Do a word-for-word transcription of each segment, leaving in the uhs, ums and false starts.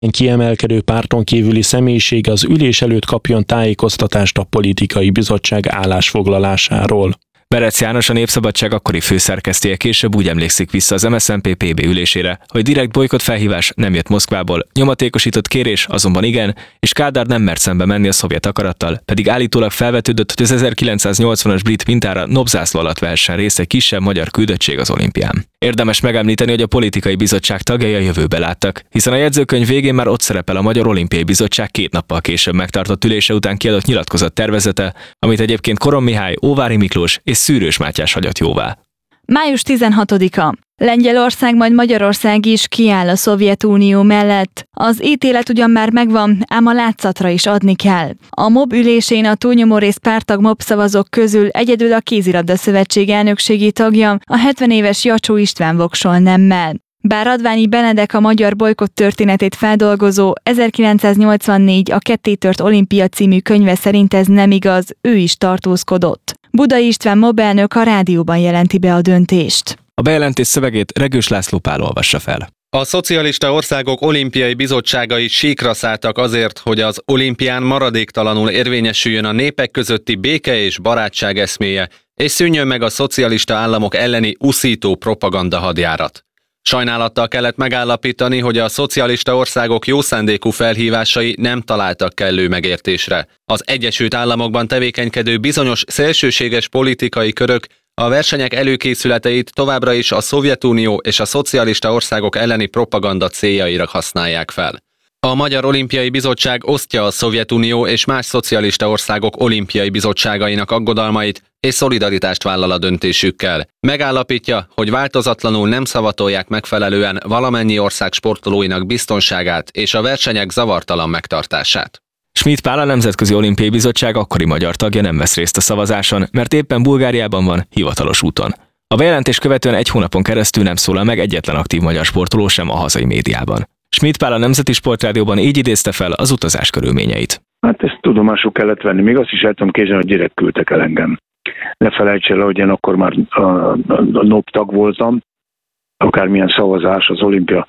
Kiemelkedő párton kívüli személyiség az ülés előtt kapjon tájékoztatást a politikai bizottság állásfoglalásáról. Berec János, a Népszabadság akkori főszerkesztője később úgy emlékszik vissza az em es zé en pé pé bé ülésére, hogy direkt bolykott felhívás nem jött Moszkvából, nyomatékosított kérés azonban igen, és Kádár nem mert szembe menni a szovjet akarattal, pedig állítólag felvetődött, hogy az ezerkilencszáznyolcvanas brit mintára nobzászló alatt vehessen részt egy kisebb magyar küldöttség az olimpián. Érdemes megemlíteni, hogy a politikai bizottság tagjai a jövőbe láttak, hiszen a jegyzőkönyv végén már ott szerepel a Magyar Olimpiai Bizottság két nappal később megtartott ülése után kiadott nyilatkozat tervezete, amit egyébként Koron Mihály, Óvári Miklós és Szűrős Mátyás hagyott jóvá. május tizenhatodika. Lengyelország, majd Magyarország is kiáll a Szovjetunió mellett. Az ítélet ugyan már megvan, ám a látszatra is adni kell. A MOB ülésén a túlnyomó rész párttag MOB szavazók közül egyedül a Kézilabda Szövetség elnökségi tagja, a hetven éves Jacsó István voksol nemmel. Bár Radványi Benedek, a magyar bolykott történetét feldolgozó ezerkilencszáznyolcvannégy a Kettétört olimpia című könyve szerint ez nem igaz, ő is tartózkodott. Budai István MOB elnök a rádióban jelenti be a döntést. A bejelentés szövegét Regős László Pál olvassa fel. A szocialista országok olimpiai bizottságai síkra szálltak azért, hogy az olimpián maradéktalanul érvényesüljön a népek közötti béke és barátság eszméje, és szűnjön meg a szocialista államok elleni uszító propaganda hadjárat. Sajnálattal kellett megállapítani, hogy a szocialista országok jószándékú felhívásai nem találtak kellő megértésre. Az Egyesült Államokban tevékenykedő bizonyos szélsőséges politikai körök a versenyek előkészületeit továbbra is a Szovjetunió és a szocialista országok elleni propaganda céljaira használják fel. A Magyar Olimpiai Bizottság osztja a Szovjetunió és más szocialista országok olimpiai bizottságainak aggodalmait, és szolidaritást vállal a döntésükkel. Megállapítja, hogy változatlanul nem szavatolják megfelelően valamennyi ország sportolóinak biztonságát és a versenyek zavartalan megtartását. Schmidt Pál, a Nemzetközi Olimpiai Bizottság akkori magyar tagja nem vesz részt a szavazáson, mert éppen Bulgáriában van, hivatalos úton. A bejelentés követően egy hónapon keresztül nem szólal meg egyetlen aktív magyar sportoló sem a hazai médiában. Schmidt Pál a Nemzeti Sportrádióban így idézte fel az utazás körülményeit. Hát ezt tudomásul kellett venni, még azt is el tudom képzelni, hogy direkt küldtek el engem. Ne felejts el, hogy én akkor már a, a, a NOB tag voltam, akármilyen szavazás az olimpia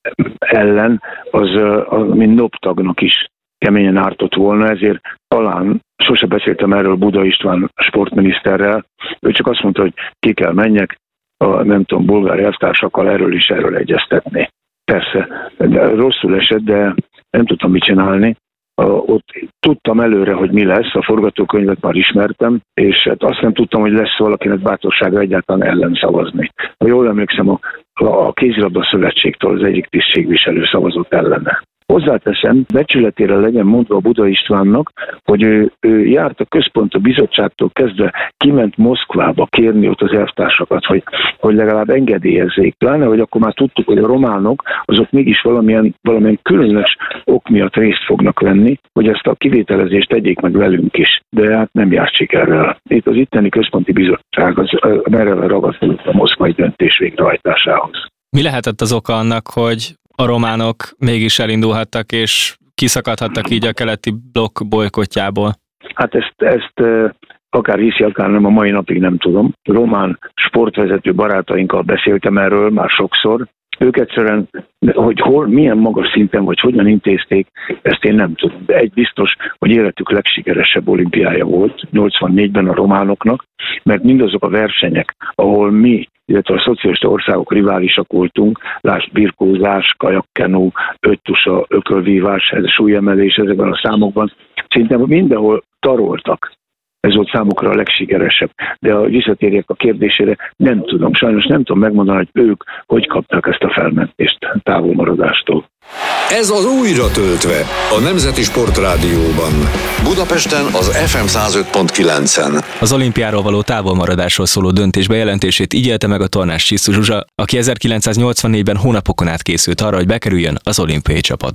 ellen, az a, mint NOB tagnak is keményen ártott volna, ezért talán sose beszéltem erről Budai István sportminiszterrel, ő csak azt mondta, hogy ki kell menjek, a, nem tudom, bulgári elvtársakkal erről is erről egyeztetni. Persze, de rosszul esett, de nem tudtam mit csinálni. Ott tudtam előre, hogy mi lesz, a forgatókönyvet már ismertem, és hát azt nem tudtam, hogy lesz valakinek bátorsága egyáltalán ellen szavazni. Ha jól emlékszem, a, a Kézilabda Szövetségtől az egyik tisztségviselő szavazott ellene. Hozzáteszem, becsületére legyen mondva a Budai Istvánnak, hogy ő, ő járt a központi bizottságtól kezdve, kiment Moszkvába kérni ott az elvtársakat, hogy, hogy legalább engedélyezzék. Pláne, hogy akkor már tudtuk, hogy a románok azok mégis valamilyen, valamilyen különös ok miatt részt fognak venni, hogy ezt a kivételezést tegyék meg velünk is. De hát nem járt sikerrel. Itt az itteni központi bizottság az merre ragaszkodott a moszkvai döntés végrehajtásához. Mi lehetett az oka annak, hogy a románok mégis elindulhattak, és kiszakadhattak így a keleti blokk bolykottjából? Hát ezt, ezt akár hiszi, akár nem, a mai napig nem tudom. Román sportvezető barátainkkal beszéltem erről már sokszor. Ők egyszerűen, hogy hol, milyen magas szinten, vagy hogyan intézték, ezt én nem tudom. De egy biztos, hogy életük legsikeresebb olimpiája volt nyolcvannégyben a románoknak, mert mindazok a versenyek, ahol mi, illetve a szocialista országok riválisak voltunk, lásd birkózás, kajakkenú, öttusa, ökölvívás, súlyemelés ezekben a számokban, szinte mindenhol taroltak. Ez volt számukra a legsikeresebb. De ha visszatérjek a kérdésére, nem tudom, sajnos nem tudom megmondani, hogy ők hogy kapták ezt a felmentést távolmaradástól. Ez az Újra töltve, a Nemzeti Sportrádióban. Budapesten az ef em száz öt pont kilencen. Az olimpiáról való távolmaradásról szóló döntés bejelentését így élte meg a Tornás Csisztu Zsuzsa, aki ezerkilencszáznyolcvannégyben hónapokon át készült arra, hogy bekerüljön az olimpiai csapatba.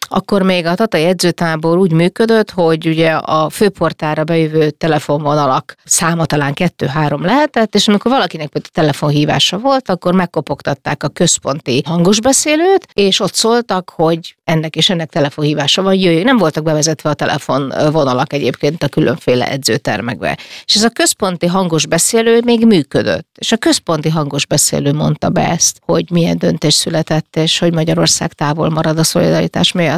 akkor még a tatai edzőtábor úgy működött, hogy ugye a főportára bejövő telefonvonalak száma talán kettő-három lehetett, és amikor valakinek például telefonhívása volt, akkor megkopogtatták a központi hangosbeszélőt, és ott szóltak, hogy ennek és ennek telefonhívása van, jöjjön. Nem voltak bevezetve a telefonvonalak egyébként a különféle edzőtermekbe. És ez a központi hangosbeszélő még működött. És a központi hangosbeszélő mondta be ezt, hogy milyen döntés született, és hogy Magyarország távol marad a szolidaritás miatt.